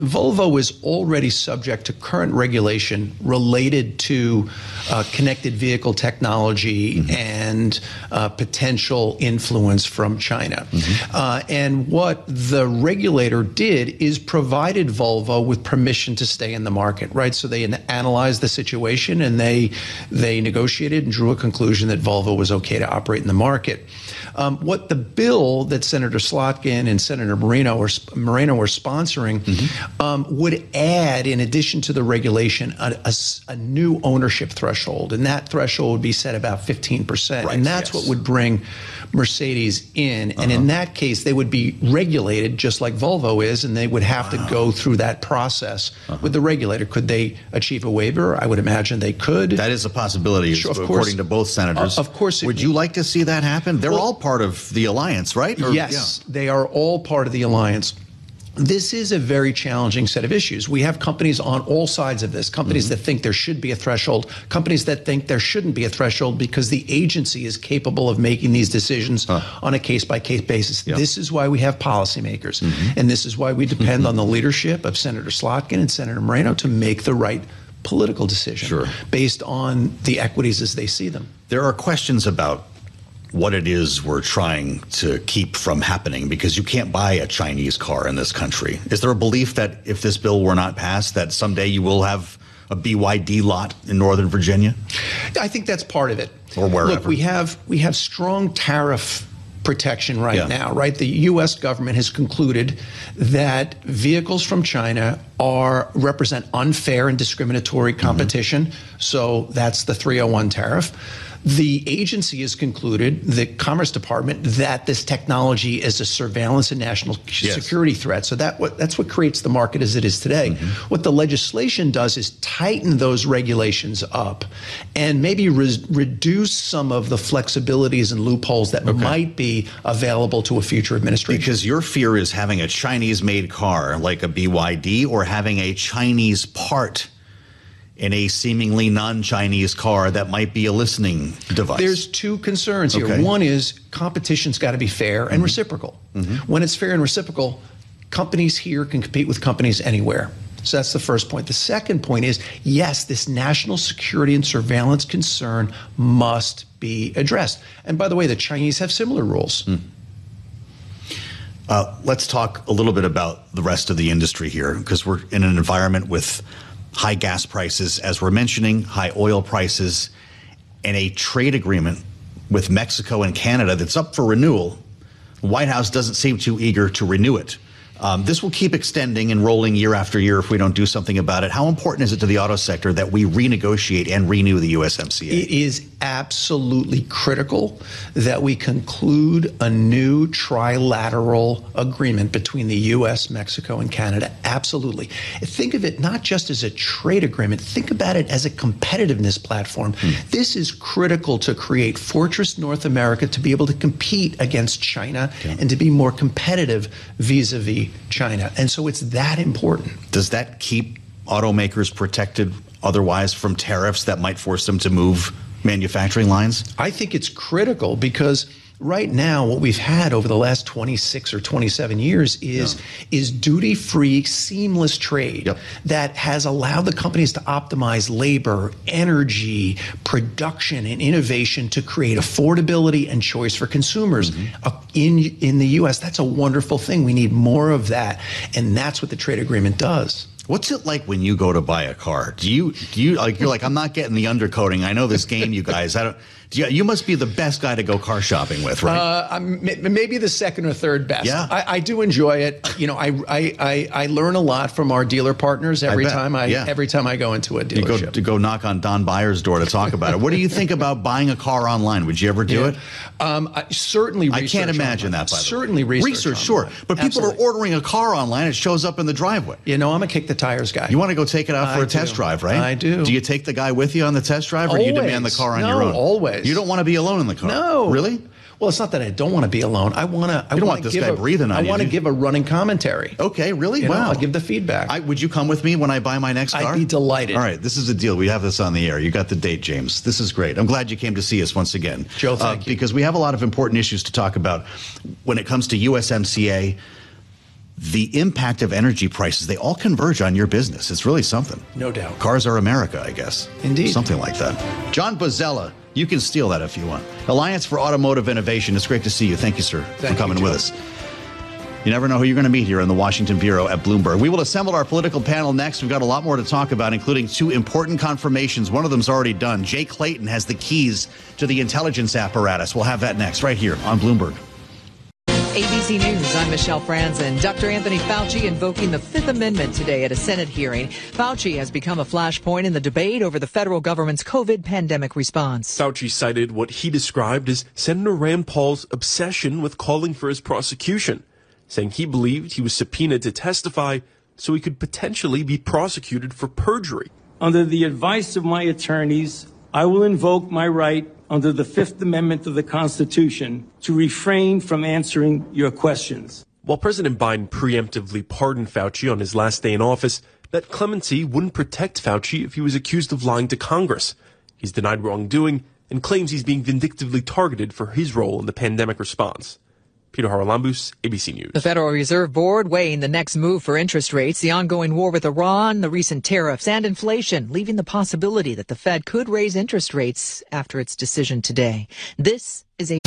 Volvo is already subject to current regulation related to connected vehicle technology and potential influence from China. And what the regulator did is provided Volvo with permission to stay in the market, right? So they analyzed the situation and they negotiated and drew a conclusion that Volvo was okay to operate in the market. What the bill that Senator Slotkin and Senator Moreno were sponsoring would add, in addition to the regulation, a new ownership threshold, and that threshold would be set about 15%, right, and that's what would bring Mercedes in. And in that case, they would be regulated just like Volvo is, and they would have to go through that process with the regulator. Could they achieve a waiver? I would imagine they could. That is a possibility, sure, according to both senators. Of course. Would you like to see that happen? They're all part of the alliance, right? Yes, they are all part of the alliance. This is a very challenging set of issues. We have companies on all sides of this, companies that think there should be a threshold, companies that think there shouldn't be a threshold because the agency is capable of making these decisions on a case-by-case basis. This is why we have policymakers, and this is why we depend on the leadership of Senator Slotkin and Senator Moreno to make the right political decision based on the equities as they see them. There are questions about what it is we're trying to keep from happening, because you can't buy a Chinese car in this country. Is there a belief that if this bill were not passed, that someday you will have a BYD lot in Northern Virginia? I think that's part of it. Or wherever. Look, we have strong tariff protection right now, right? The U.S. government has concluded that vehicles from China represent unfair and discriminatory competition. So that's the 301 tariff. The agency has concluded, the Commerce Department, that this technology is a surveillance and national security threat. So that's what creates the market as it is today. What the legislation does is tighten those regulations up and maybe reduce some of the flexibilities and loopholes that might be available to a future administration. Because your fear is having a Chinese-made car like a BYD, or having a Chinese part in a seemingly non-Chinese car that might be a listening device. There's two concerns here. One is competition's got to be fair and reciprocal. When it's fair and reciprocal, companies here can compete with companies anywhere. So that's the first point. The second point is, yes, this national security and surveillance concern must be addressed. And by the way, the Chinese have similar rules. Let's talk a little bit about the rest of the industry here, because we're in an environment with high gas prices, as we're mentioning, high oil prices, and a trade agreement with Mexico and Canada that's up for renewal. The White House doesn't seem too eager to renew it. This will keep extending and rolling year after year if we don't do something about it. How important is it to the auto sector that we renegotiate and renew the USMCA? It is absolutely critical that we conclude a new trilateral agreement between the U.S., Mexico, and Canada. Absolutely. Think of it not just as a trade agreement. Think about it as a competitiveness platform. This is critical to create Fortress North America, to be able to compete against China and to be more competitive vis-a-vis China. And so it's that important. Does that keep automakers protected otherwise from tariffs that might force them to move manufacturing lines? I think it's critical, because right now what we've had over the last 26 or 27 years is duty-free, seamless trade that has allowed the companies to optimize labor, energy, production, and innovation to create affordability and choice for consumers. In the U.S., that's a wonderful thing. We need more of that, and that's what the trade agreement does. What's it like when you go to buy a car? Do you like, you're like, I'm not getting the undercoating. I know this game, you guys. You must be the best guy to go car shopping with, right? Maybe the second or third best. Yeah. I do enjoy it. You know, I learn a lot from our dealer partners every time I go into a dealership. You go knock on Don Byers' door to talk about it. What do you think about buying a car online? Would you ever do it? Certainly. I can't imagine that. By the way. Certainly research, sure. But people are ordering a car online. It shows up in the driveway. You know, I'm a kick the tires guy. You want to go take it out for a test drive, right? I do. Do you take the guy with you on the test drive, or do you demand the car on your own? No, always. You don't want to be alone in the car? No. Really? Well, it's not that I don't want to be alone. I want to. You don't want this guy breathing on you. I want to give a running commentary. Okay, really? Wow. I'll give the feedback. Would you come with me when I buy my next car? I'd be delighted. All right, this is a deal. We have this on the air. You got the date, James. This is great. I'm glad you came to see us once again. Joe, thank you. Because we have a lot of important issues to talk about when it comes to USMCA. the impact of energy prices, they all converge on your business. It's really something. No doubt. Cars are America, I guess. Indeed. Something like that. John Bozzella, you can steal that if you want. Alliance for Automotive Innovation. It's great to see you. Thank you, sir, for coming with us. You never know who you're going to meet here in the Washington Bureau at Bloomberg. We will assemble our political panel next. We've got a lot more to talk about, including two important confirmations. One of them's already done. Jay Clayton has the keys to the intelligence apparatus. We'll have that next, right here on Bloomberg. ABC News, I'm Michelle Franzen. Dr. Anthony Fauci invoking the Fifth Amendment today at a Senate hearing. Fauci has become a flashpoint in the debate over the federal government's COVID pandemic response. Fauci cited what he described as Senator Rand Paul's obsession with calling for his prosecution, saying he believed he was subpoenaed to testify so he could potentially be prosecuted for perjury. Under the advice of my attorneys, I will invoke my right under the Fifth Amendment of the Constitution to refrain from answering your questions. While President Biden preemptively pardoned Fauci on his last day in office, that clemency wouldn't protect Fauci if he was accused of lying to Congress. He's denied wrongdoing and claims he's being vindictively targeted for his role in the pandemic response. Peter Haralambous, ABC News. The Federal Reserve Board weighing the next move for interest rates, the ongoing war with Iran, the recent tariffs, and inflation, leaving the possibility that the Fed could raise interest rates after its decision today. This is